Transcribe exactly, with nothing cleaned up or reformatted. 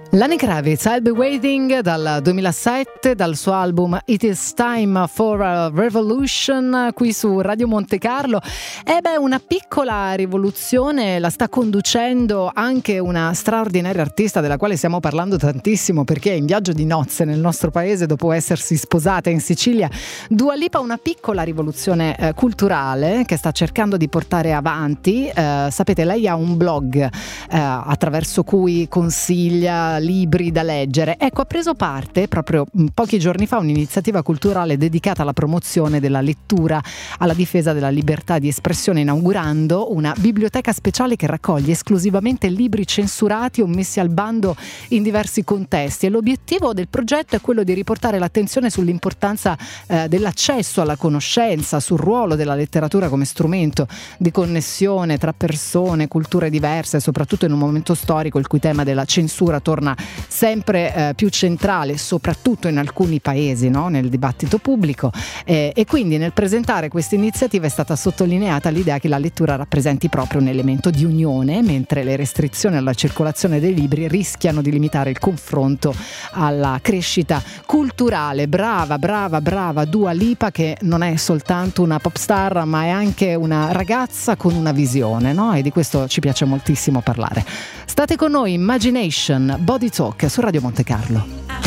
Lenny Kravitz, I'll Be Waiting, dal duemilasette, dal suo album It Is Time for a Revolution, qui su Radio Monte Carlo. E beh, una piccola rivoluzione la sta conducendo anche una straordinaria artista della quale stiamo parlando tantissimo, perché è in viaggio di nozze nel nostro paese dopo essersi sposata in Sicilia. Dua Lipa, una piccola rivoluzione eh, culturale che sta cercando di portare avanti. Eh, sapete, lei ha un blog eh, attraverso cui consiglia libri da leggere. Ecco, ha preso parte proprio pochi giorni fa a un'iniziativa culturale dedicata alla promozione della lettura, alla difesa della libertà di espressione, inaugurando una biblioteca speciale che raccoglie esclusivamente libri censurati o messi al bando in diversi contesti. E l'obiettivo del progetto è quello di riportare l'attenzione sull'importanza eh, dell'accesso alla conoscenza, sul ruolo della letteratura come strumento di connessione tra persone, culture diverse, soprattutto in un momento storico il cui tema della censura torna sempre eh, più centrale, soprattutto in alcuni paesi, no? Nel dibattito pubblico, eh, e quindi nel presentare questa iniziativa è stata sottolineata l'idea che la lettura rappresenti proprio un elemento di unione, mentre le restrizioni alla circolazione dei libri rischiano di limitare il confronto alla crescita culturale. Brava, brava, brava Dua Lipa, che non è soltanto una pop star, ma è anche una ragazza con una visione, no? E di questo ci piace moltissimo parlare. State con noi, Imagination, Body Talk su Radio Monte Carlo.